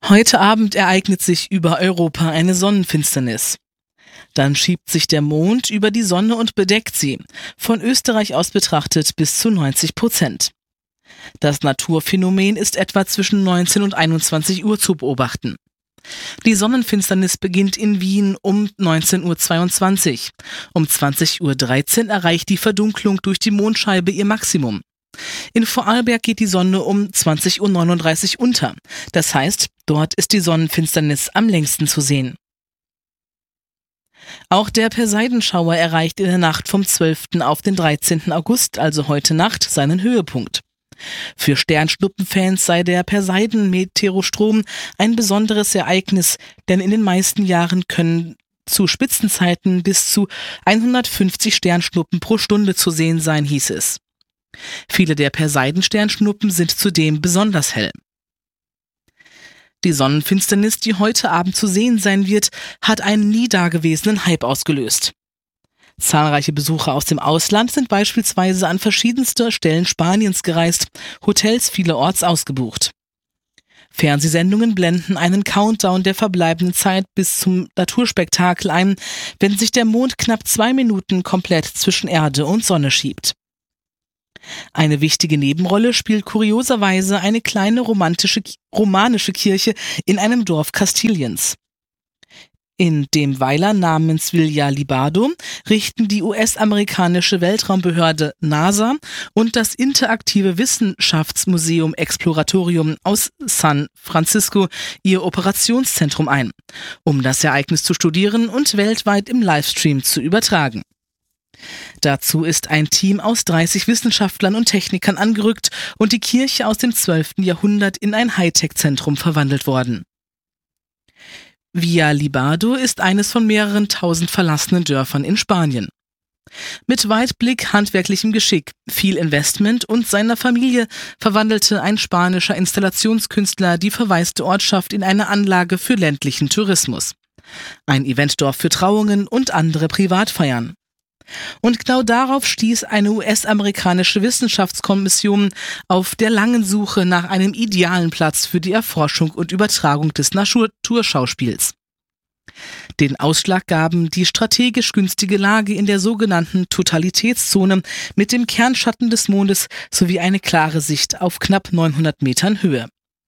Heute Abend ereignet sich über Europa eine Sonnenfinsternis. Dann schiebt sich der Mond über die Sonne und bedeckt sie, von Österreich aus betrachtet bis zu 90%. Das Naturphänomen ist etwa zwischen 19 und 21 Uhr zu beobachten. Die Sonnenfinsternis beginnt in Wien um 19:22 Uhr. Um 20:13 Uhr erreicht die Verdunklung durch die Mondscheibe ihr Maximum. In Vorarlberg geht die Sonne um 20:39 Uhr unter. Das heißt, dort ist die Sonnenfinsternis am längsten zu sehen. Auch der Perseidenschauer erreicht in der Nacht vom 12. auf den 13. August, also heute Nacht, seinen Höhepunkt. Für Sternschnuppenfans sei der Perseiden-Meteorostrom ein besonderes Ereignis, denn in den meisten Jahren können zu Spitzenzeiten bis zu 150 Sternschnuppen pro Stunde zu sehen sein, hieß es. Viele der Perseiden-Sternschnuppen sind zudem besonders hell. Die Sonnenfinsternis, die heute Abend zu sehen sein wird, hat einen nie dagewesenen Hype ausgelöst. Zahlreiche Besucher aus dem Ausland sind beispielsweise an verschiedenste Stellen Spaniens gereist, Hotels vielerorts ausgebucht. Fernsehsendungen blenden einen Countdown der verbleibenden Zeit bis zum Naturspektakel ein, wenn sich der Mond knapp 2 Minuten komplett zwischen Erde und Sonne schiebt. Eine wichtige Nebenrolle spielt kurioserweise eine kleine romanische Kirche in einem Dorf Kastiliens. In dem Weiler namens Villa Libardo richten die US-amerikanische Weltraumbehörde NASA und das interaktive Wissenschaftsmuseum Exploratorium aus San Francisco ihr Operationszentrum ein, um das Ereignis zu studieren und weltweit im Livestream zu übertragen. Dazu ist ein Team aus 30 Wissenschaftlern und Technikern angerückt und die Kirche aus dem 12. Jahrhundert in ein Hightech-Zentrum verwandelt worden. Villa Libardo ist eines von mehreren tausend verlassenen Dörfern in Spanien. Mit Weitblick, handwerklichem Geschick, viel Investment und seiner Familie verwandelte ein spanischer Installationskünstler die verwaiste Ortschaft in eine Anlage für ländlichen Tourismus. Ein Eventdorf für Trauungen und andere Privatfeiern. Und genau darauf stieß eine US-amerikanische Wissenschaftskommission auf der langen Suche nach einem idealen Platz für die Erforschung und Übertragung des Naturschauspiels. Den Ausschlag gaben die strategisch günstige Lage in der sogenannten Totalitätszone mit dem Kernschatten des Mondes sowie eine klare Sicht auf knapp 900 Metern Höhe.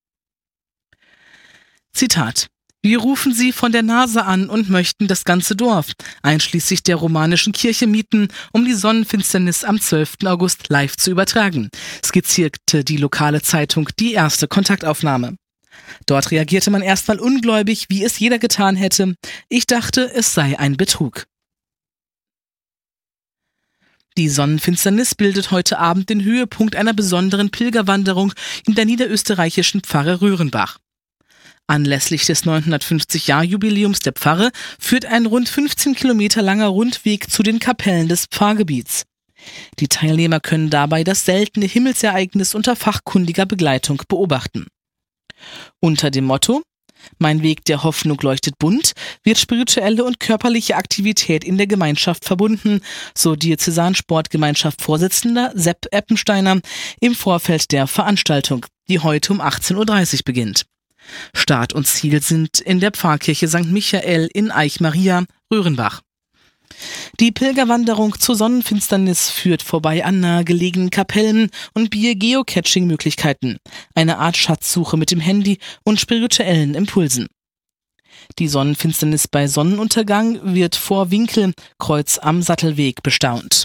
Zitat: Wir rufen Sie von der NASA an und möchten das ganze Dorf, einschließlich der romanischen Kirche, mieten, um die Sonnenfinsternis am 12. August live zu übertragen, skizzierte die lokale Zeitung die erste Kontaktaufnahme. Dort reagierte man erstmal ungläubig, wie es jeder getan hätte. Ich dachte, es sei ein Betrug. Die Sonnenfinsternis bildet heute Abend den Höhepunkt einer besonderen Pilgerwanderung in der niederösterreichischen Pfarre Röhrenbach. Anlässlich des 950-Jahr-Jubiläums der Pfarre führt ein rund 15 Kilometer langer Rundweg zu den Kapellen des Pfarrgebiets. Die Teilnehmer können dabei das seltene Himmelsereignis unter fachkundiger Begleitung beobachten. Unter dem Motto »Mein Weg der Hoffnung leuchtet bunt« wird spirituelle und körperliche Aktivität in der Gemeinschaft verbunden, so Diözesansportgemeinschaft-Vorsitzender Sepp Eppensteiner im Vorfeld der Veranstaltung, die heute um 18:30 Uhr beginnt. Start und Ziel sind in der Pfarrkirche St. Michael in Eichmaria, Röhrenbach. Die Pilgerwanderung zur Sonnenfinsternis führt vorbei an nahegelegenen Kapellen und bietet Geocaching-Möglichkeiten, eine Art Schatzsuche mit dem Handy und spirituellen Impulsen. Die Sonnenfinsternis bei Sonnenuntergang wird vor Winkel, Kreuz am Sattelweg, bestaunt.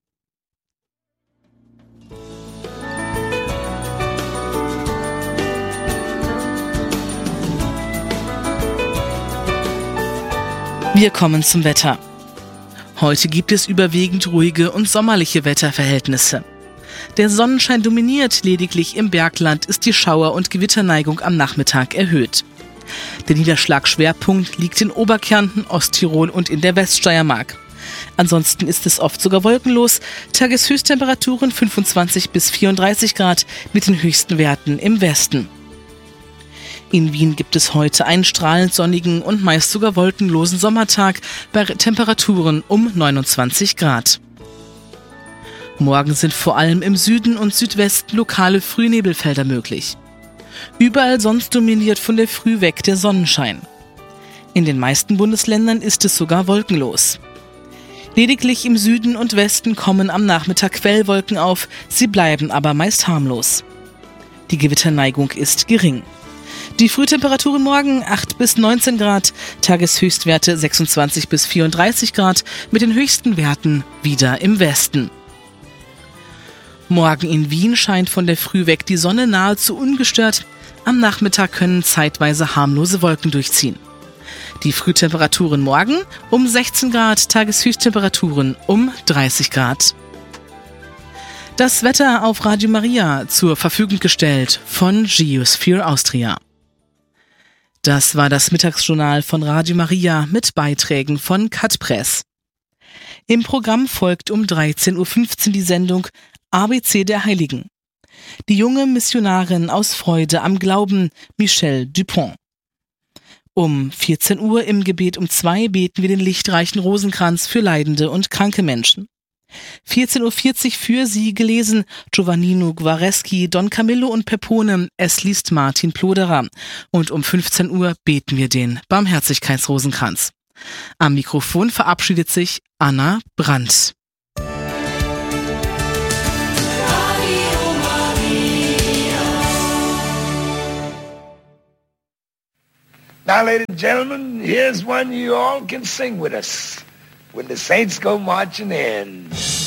Wir kommen zum Wetter. Heute gibt es überwiegend ruhige und sommerliche Wetterverhältnisse. Der Sonnenschein dominiert, lediglich im Bergland ist die Schauer- und Gewitterneigung am Nachmittag erhöht. Der Niederschlagschwerpunkt liegt in Oberkärnten, Osttirol und in der Weststeiermark. Ansonsten ist es oft sogar wolkenlos, Tageshöchsttemperaturen 25 bis 34 Grad mit den höchsten Werten im Westen. In Wien gibt es heute einen strahlend sonnigen und meist sogar wolkenlosen Sommertag bei Temperaturen um 29 Grad. Morgen sind vor allem im Süden und Südwesten lokale Frühnebelfelder möglich. Überall sonst dominiert von der Früh weg der Sonnenschein. In den meisten Bundesländern ist es sogar wolkenlos. Lediglich im Süden und Westen kommen am Nachmittag Quellwolken auf, sie bleiben aber meist harmlos. Die Gewitterneigung ist gering. Die Frühtemperaturen morgen 8 bis 19 Grad, Tageshöchstwerte 26 bis 34 Grad, mit den höchsten Werten wieder im Westen. Morgen in Wien scheint von der Früh weg die Sonne nahezu ungestört. Am Nachmittag können zeitweise harmlose Wolken durchziehen. Die Frühtemperaturen morgen um 16 Grad, Tageshöchsttemperaturen um 30 Grad. Das Wetter auf Radio Maria zur Verfügung gestellt von Geosphere Austria. Das war das Mittagsjournal von Radio Maria mit Beiträgen von Katpress. Im Programm folgt um 13.15 Uhr die Sendung ABC der Heiligen. Die junge Missionarin aus Freude am Glauben, Michelle Dupont. Um 14 Uhr im Gebet um 2 beten wir den lichtreichen Rosenkranz für leidende und kranke Menschen. 14.40 Uhr für Sie gelesen Giovannino Guareschi, Don Camillo und Pepone, es liest Martin Ploderer. Und um 15 Uhr beten wir den Barmherzigkeitsrosenkranz. Am Mikrofon verabschiedet sich Anna Brandt. Now, ladies and gentlemen, here's one you all can sing with us when the saints go marching in.